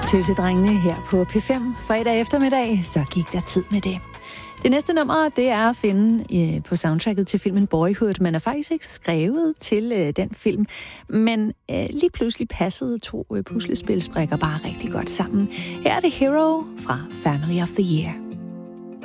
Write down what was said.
Tøsedrengene her på P5. Fredag eftermiddag, så gik der tid med det. Det næste nummer, det er at finde på soundtracket til filmen Boyhood. Man er faktisk ikke skrevet til den film, men lige pludselig passede to puslespilsbrikker bare rigtig godt sammen. Her er det Hero fra Family of the Year.